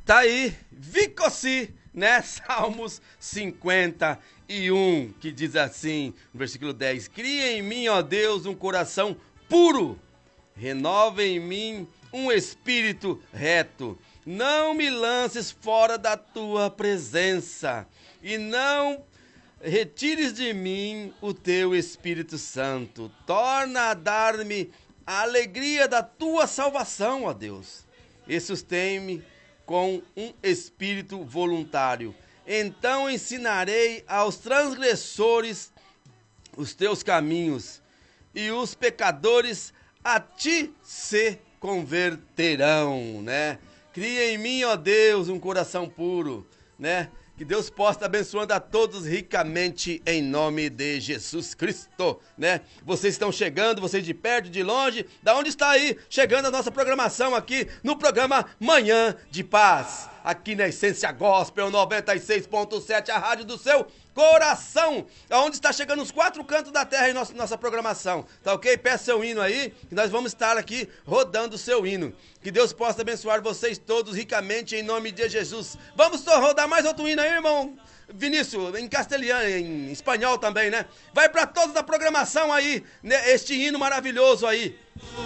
Tá aí, Vicossi, né? Salmos 51, que diz assim, no versículo 10: Cria em mim, ó Deus, um coração puro, renova em mim um espírito reto. Não me lances fora da tua presença, e não retires de mim o teu Espírito Santo. Torna a dar-me a alegria da tua salvação, ó Deus, e sustém-me com um espírito voluntário. Então ensinarei aos transgressores os teus caminhos, e os pecadores a ti se converterão, né? Cria em mim, ó Deus, um coração puro, né? Que Deus possa estar abençoando a todos ricamente em nome de Jesus Cristo, né? Vocês estão chegando, vocês de perto, de longe, da onde está aí? Chegando a nossa programação aqui no programa Manhã de Paz, aqui na Essência Gospel 96.7, a rádio do seu coração, aonde está chegando os quatro cantos da terra em nossa programação, tá ok? Peça seu hino aí, que nós vamos estar aqui rodando o seu hino. Que Deus possa abençoar vocês todos ricamente em nome de Jesus. Vamos rodar mais outro hino aí, irmão Vinícius, em castelhano, em espanhol também, né? Vai para toda a programação aí, né? Este hino maravilhoso aí.